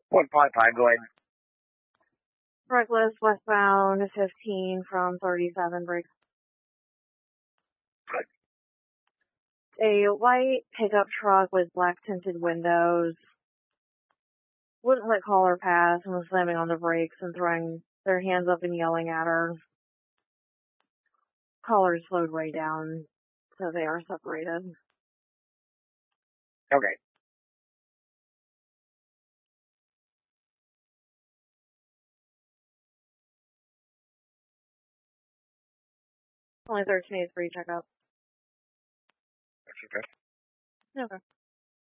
155, go ahead. Reckless westbound 15 from 37 brakes. A white pickup truck with black tinted windows wouldn't let caller pass and was slamming on the brakes and throwing their hands up and yelling at her. Caller slowed way down, so they are separated. Okay. Only 13 days free checkup. That's okay. Okay.